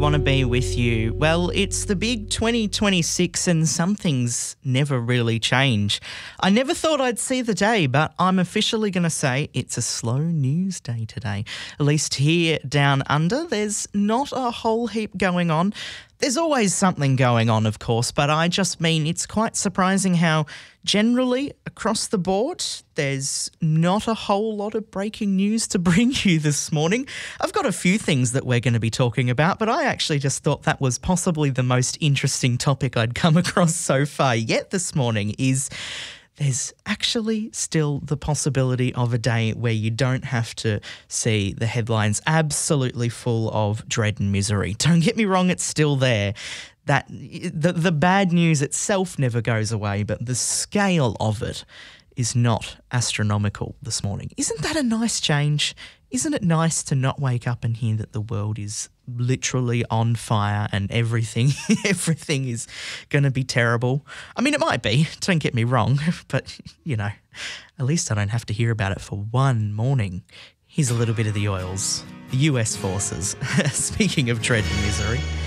Want to be with you. Well, it's the big 2026 and some things never really change. I never thought I'd see the day, but I'm officially going to say it's a slow news day today. At least here down under, there's not a whole heap going on. There's always something going on, of course, but I just mean it's quite surprising how generally across the board there's not a whole lot of breaking news to bring you this morning. I've got a few things that we're going to be talking about, but I actually just thought that was possibly the most interesting topic I'd come across so far yet this morning is there's actually still the possibility of a day where you don't have to see the headlines absolutely full of dread and misery. Don't get me wrong, it's still there. That the bad news itself never goes away, but the scale of it is not astronomical this morning. Isn't that a nice change? Isn't it nice to not wake up and hear that the world is literally on fire and everything is going to be terrible? I mean, it might be, don't get me wrong, but, you know, at least I don't have to hear about it for one morning. Here's a little bit of the oils. The US forces, speaking of dread and misery.